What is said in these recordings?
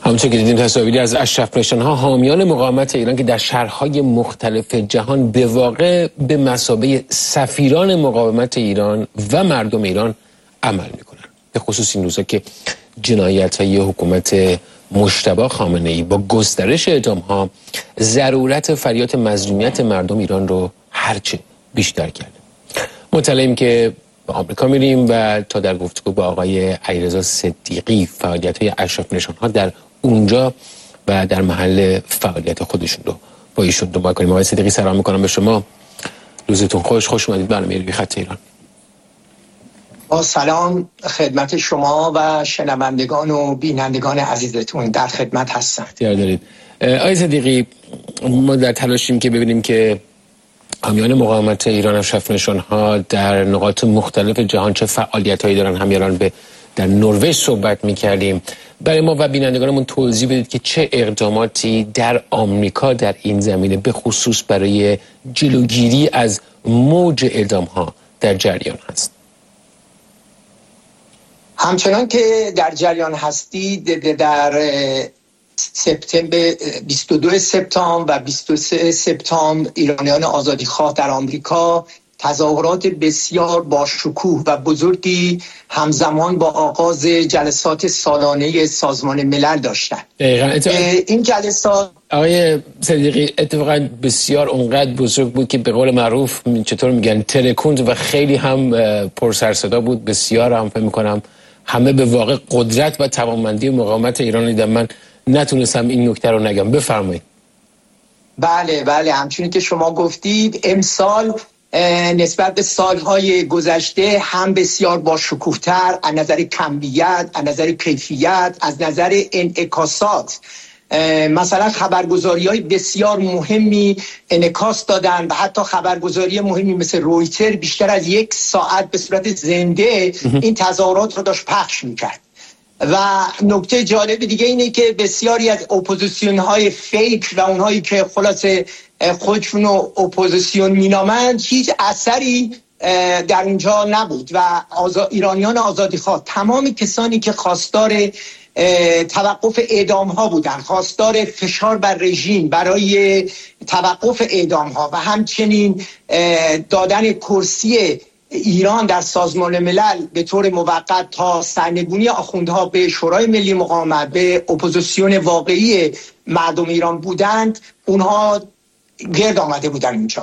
همونطور که دیدیم تصاویری از اشرف نشان‌ها حامیان مقاومت ایران که در شهرهای مختلف جهان به واقع به مثابه سفیران مقاومت ایران و مردم ایران عمل میکنن. به خصوص این روزا که جنایت‌های حکومت مجتبی خامنه‌ای با گسترش اعدام‌ها ضرورت فریاد مظلومیت مردم ایران رو هرچه بیشتر کرده. مطلعیم که به آمریکا میریم و تا در گفتگو با آقای علیرضا صدیقی فعالیت‌های اشرف نشان‌ها در اونجا و در محل فعالیت خودشون رو با ایشون دنبال کنیم. آقای صدیقی سلام میکنم به شما. روزتون خوش اومدید برنامه روی خط ایران. با سلام خدمت شما و شنوندگان و بینندگان عزیزتون، در خدمت هستم. اختیار دارید. آقای صدیقی، ما در تلاشیم که ببینیم که حامیان مقاومت ایران اشرف نشان‌ها در نقاط مختلف جهان چه فعالیت‌هایی دارن. همیان در نروژ صحبت می‌کردیم. برای ما و بینندگانمون توضیح بدید که چه اقداماتی در آمریکا در این زمینه به خصوص برای جلوگیری از موج اعدام‌ها در جریان هست. همچنان که در جریان هستید، در سپتامبر 22 سپتامبر و 23 سپتامبر ایرانیان آزادیخواه در آمریکا تظاهرات بسیار با شکوه و بزرگی همزمان با آغاز جلسات سالانه سازمان ملل داشتند. این جلسات آقای صدیقی اتفاقا بسیار اونقدر بزرگ بود که به قول معروف چطور میگن ترکوند و خیلی هم پر سر صدا بود. بسیار هم فکر میکنم همه به واقع قدرت و توانمندی مقاومت ایران دیدن. من نتونستم این نکته رو نگم. بفرمایید. بله همچنین که شما گفتید امسال نسبت به سالهای گذشته هم بسیار با شکوه‌تر از نظر کمیت، از نظر کیفیت، از نظر انعکاسات. مثلا خبرگزاری‌های بسیار مهمی انعکاس دادن و حتی خبرگزاری مهمی مثل رویتر بیشتر از 1 ساعت به صورت زنده این تظاهرات رو داشت پخش می‌کرد. و نکته جالب دیگه اینه که بسیاری از اپوزیسیون‌های فیک و اونهایی که خلاصه خودشون رو اپوزیسیون مینامند هیچ اثری در اونجا نبود و ایرانیان آزادیخواه، تمام کسانی که خواستار توقف اعدام ها بودن، خواستار فشار بر رژیم برای توقف اعدام ها و همچنین دادن کرسی ایران در سازمان ملل به طور موقت تا سرنگونی آخوندها به شورای ملی مقاومت، به اپوزیسیون واقعی مردم ایران بودند، اونها گرد آمده بودن اینجا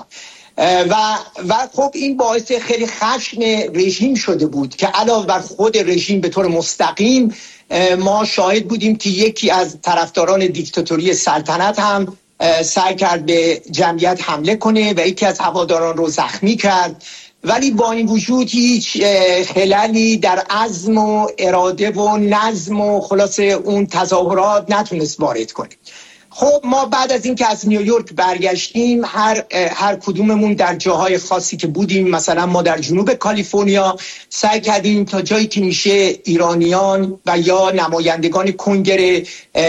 و خب این باعث خیلی خشم رژیم شده بود که علاوه بر خود رژیم به طور مستقیم ما شاهد بودیم که یکی از طرفداران دیکتاتوری سلطنت هم سعی کرد به جمعیت حمله کنه و یکی از هواداران رو زخمی کرد. ولی با این وجود هیچ خلالی در عزم و اراده و نظم و خلاصه اون تظاهرات نتونست وارد کنه. خب ما بعد از اینکه از نیویورک برگشتیم هر کدوممون در جاهای خاصی که بودیم، مثلا ما در جنوب کالیفرنیا سعی کردیم تا جایی که میشه ایرانیان و یا نمایندگان کنگره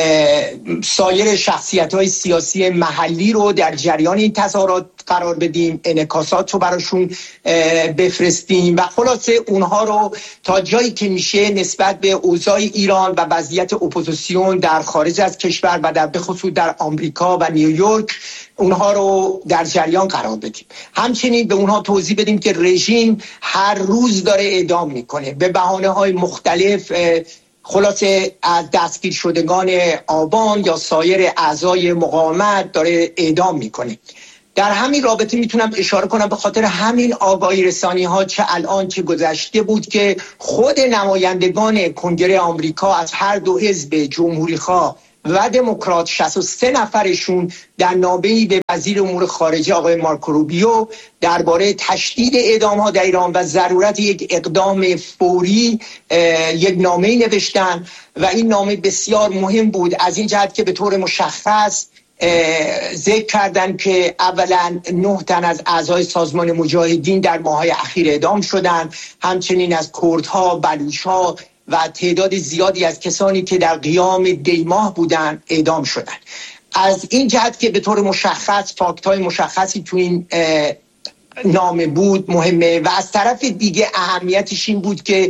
سایر شخصیت‌های سیاسی محلی رو در جریان این تظاهرات قرار بدیم، انعکاسات رو براشون بفرستیم و خلاصه اونها رو تا جایی که میشه نسبت به اوضاع ایران و وضعیت اپوزیسیون در خارج از کشور و در بخصوص در آمریکا و نیویورک اونها رو در جریان قرار بدیم. همچنین به اونها توضیح بدیم که رژیم هر روز داره اعدام میکنه به بهانه‌های مختلف، خلاصه از دستگیر شدگان آبان یا سایر اعضای مقاومت داره اعدام میکنه. در همین رابطه میتونم اشاره کنم به خاطر همین آگاهی رسانی ها چه الان چه گذشته بود که خود نمایندگان کنگره آمریکا از هر دو حزب جمهوری‌خواه و دموکرات 63 نفرشون در نامه‌ای به وزیر امور خارجه آقای مارکو روبیو درباره تشدید اعدام‌ها در ایران و ضرورت یک اقدام فوری یک نامه‌ای نوشتن و این نامه بسیار مهم بود از این جهت که به طور مشخص ذکر کردن که اولا 9 تن از اعضای سازمان مجاهدین در ماه‌های اخیر اعدام شدند، همچنین از کردها، بلوچ‌ها و تعداد زیادی از کسانی که در قیام دیماه بودند اعدام شدند. از این جهت که به طور مشخص فاکت‌های مشخصی تو این نامه بود مهمه و از طرف دیگه اهمیتش این بود که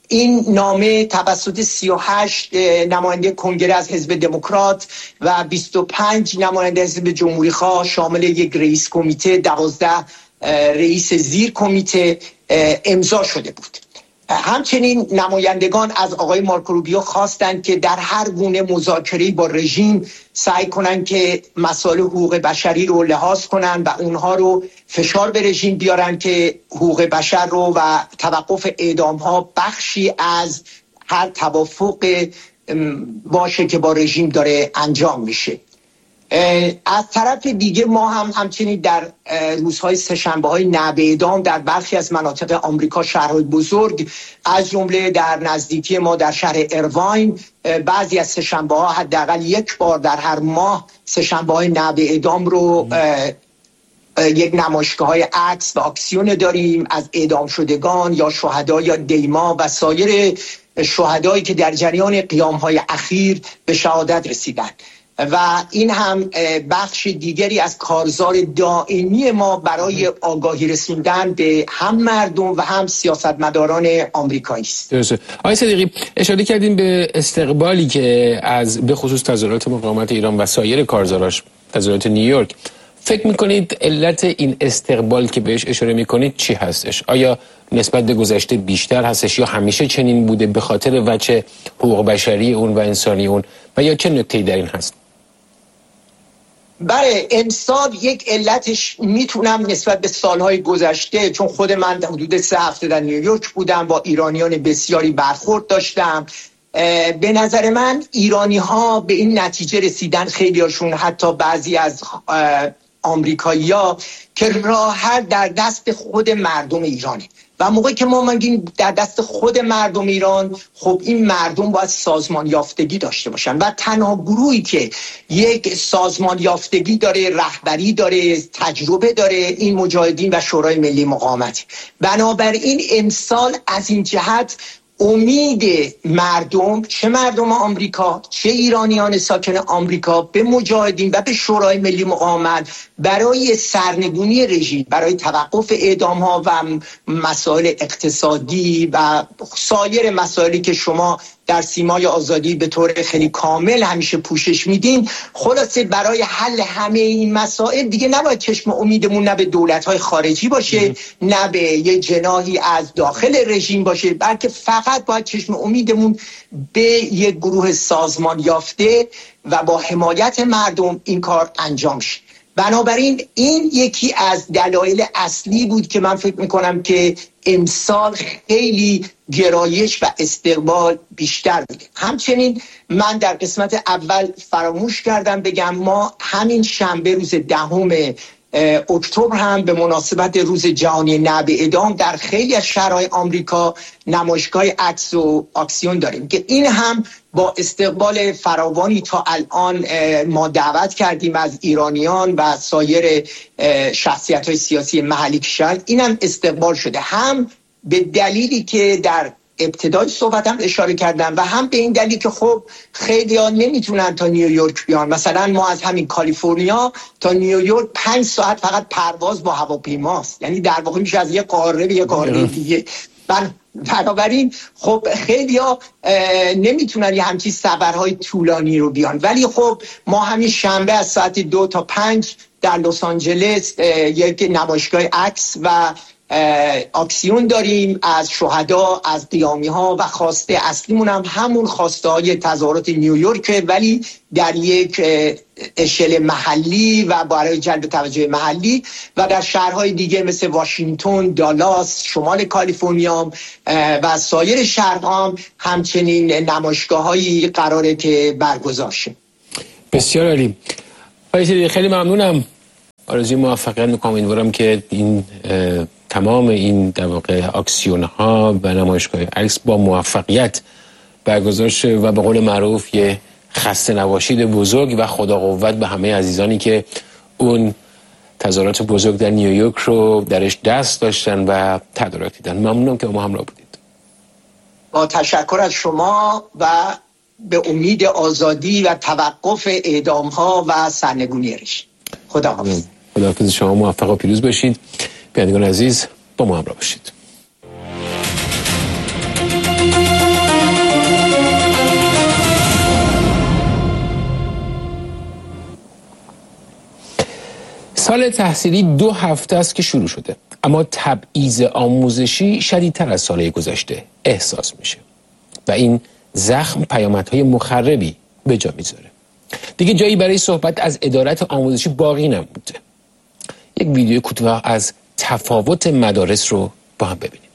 این نامه توسط 38 نماینده کنگره از حزب دموکرات و 25 نماینده حزب جمهوری‌خواه شامل یک رئیس کمیته، 12 رئیس زیر کمیته امضا شده بود. همچنین نمایندگان از آقای مارکو روبیو خواستند که در هر گونه مذاکره‌ای با رژیم سعی کنند که مسائل حقوق بشری رو لحاظ کنند و اونها رو فشار به رژیم بیارن که حقوق بشر رو و توقف اعدام‌ها بخشی از هر توافق باشه که با رژیم داره انجام میشه. از طرف دیگه ما همچنین در روزهای سه‌شنبه‌های نعب اعدام در برخی از مناطق آمریکا، شهرهای بزرگ از جمله در نزدیکی ما در شهر ایرواین، بعضی از سه‌شنبه‌ها حداقل یک بار در هر ماه سه‌شنبه‌های نعب اعدام رو یک نمایشگاه‌های عکس و اکسیون داریم از اعدام شدگان یا شهدا یا دیما و سایر شهدایی که در جریان قیام‌های اخیر به شهادت رسیدند. و این هم بخش دیگری از کارزار دائمی ما برای آگاهی رسوندن به هم مردم و هم سیاستمداران آمریکایی است. درسته. آقای صدیقی، اشاره کردیم به استقبالی که از به خصوص تظاهرات مقاومت ایران و سایر کارزاراش، تظاهرات نیویورک، فکر میکنید علت این استقبال که بهش اشاره میکنید چی هستش؟ آیا نسبت به گذشته بیشتر هستش یا همیشه چنین بوده به خاطر وجه حقوق بشری اون و انسانی اون و یا چه نکته‌ای در این هست؟ بله، امسال یک علتش میتونم نسبت به سالهای گذشته، چون خود من حدود 3 هفته در نیویورک بودم، با ایرانیان بسیاری برخورد داشتم. به نظر من ایرانی ها به این نتیجه رسیدن، خیلی هاشون، حتی بعضی از آمریکایی ها، که راه حل در دست خود مردم ایرانه و موقعی که ما میگیم در دست خود مردم ایران، خب این مردم باید سازمان یافتگی داشته باشن و تنها گروهی که یک سازمان یافتگی داره، رهبری داره، تجربه داره، این مجاهدین و شورای ملی مقاومت. بنابراین امسال از این جهت امید مردم، چه مردم آمریکا چه ایرانیان ساکن آمریکا، به مجاهدین و به شورای ملی مقاومت برای سرنگونی رژیم، برای توقف اعدام ها و مسائل اقتصادی و سایر مسائلی که شما در سیمای آزادی به طور خیلی کامل همیشه پوشش میدین، خلاصه برای حل همه این مسائل دیگه نباید چشم امیدمون نه به دولت‌های خارجی باشه، نه به یه جناحی از داخل رژیم باشه، بلکه فقط باید چشم امیدمون به یک گروه سازمان یافته و با حمایت مردم این کار انجام شه. بنابراین این یکی از دلایل اصلی بود که من فکر میکنم که امسال خیلی گرایش و استقبال بیشتر بوده. همچنین من در قسمت اول فراموش کردم بگم، ما همین شنبه روز 10 اکتبر هم به مناسبت روز جهانی نعب اعدام در خیلی از شهرهای آمریکا نمایشگاه عکس و اکسیون داریم که این هم با استقبال فراوانی تا الان ما دعوت کردیم از ایرانیان و سایر شخصیت‌های سیاسی محلی که شاید این هم استقبال شده، هم به دلیلی که در ابتدای صحبتم اشاره کردم و هم به این دلیل که خب خیلی ها نمیتونن تا نیویورک بیان. مثلا ما از همین کالیفرنیا تا نیویورک 5 ساعت فقط پرواز با هواپیماست، یعنی در واقع میشه از یه قاره به یه قاره دیگه. بنابراین خب خیلی ها نمیتونن یه همچین سفرهای طولانی رو بیان، ولی خب ما همین شنبه از ساعت 2 تا 5 در لس آنجلس یک نمایشگاه عکس و اکسیون داریم از شهدا، از قیامی ها و خواسته اصلیمون هم همون خواسته های تظاهرات نیویورک، ولی در یک اشل محلی و برای جلب توجه محلی و در شهرهای دیگه مثل واشنگتن، دالاس، شمال کالیفرنیا و سایر شهرها همچنین نمایشگاه‌هایی قراره که برگزار شه. بسیار عالی. خیلی ممنونم. آرزوی موفقیت میکنم. امیدوارم که این تمام این در واقع اکسیون ها و نمایشگاه عکس با موفقیت برگزار شه و به قول معروف یه خسته نباشید بزرگ و خدا قوت به همه عزیزانی که اون تظاهرات بزرگ در نیویورک رو درش دست داشتن و تدارک دیدن. ممنونم که ما همراه بودید. با تشکر از شما و به امید آزادی و توقف اعدام ها و سرنگونی رژیم. خداحافظ. خداحافظ شما، موفق و پیروز باشید. بینندگان عزیز با ما همراه باشید. سال تحصیلی 2 هفته است که شروع شده، اما تبعیض آموزشی شدیدتر از سالهای گذشته احساس میشه و این زخم پیامدهای مخربی به جا میذاره. دیگه جایی برای صحبت از عدالت آموزشی باقی نمونده. یک ویدیو کوتاه از تفاوت مدارس رو با هم ببینیم.